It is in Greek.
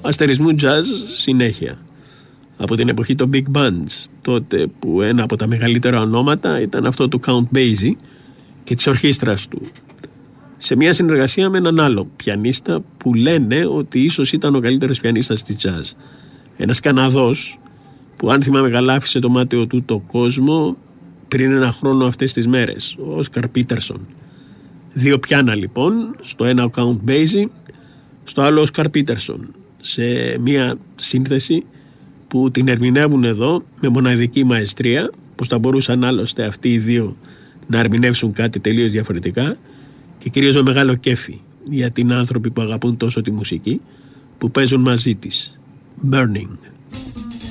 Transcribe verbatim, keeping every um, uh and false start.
αστερισμού jazz συνέχεια. Από την εποχή των big bands, τότε που ένα από τα μεγαλύτερα ονόματα ήταν αυτό του Count Basie και της ορχήστρας του, σε μια συνεργασία με έναν άλλο πιανίστα που λένε ότι ίσως ήταν ο καλύτερος πιανίστας της jazz. Ένας Καναδός που, αν θυμάμαι καλά, άφησε το μάτιο του το κόσμο πριν ένα χρόνο αυτές τις μέρες, ο Όσκαρ Πίτερσον. Δύο πιάνα λοιπόν, στο ένα ο Count Basie, στο άλλο ο Όσκαρ Πίτερσον, σε μια σύνθεση που την ερμηνεύουν εδώ με μοναδική μαεστρία, πως θα μπορούσαν άλλωστε αυτοί οι δύο να ερμηνεύσουν κάτι τελείως διαφορετικά, και κυρίως με μεγάλο κέφι, γιατί είναι άνθρωποι που αγαπούν τόσο τη μουσική, που παίζουν μαζί της. Burning.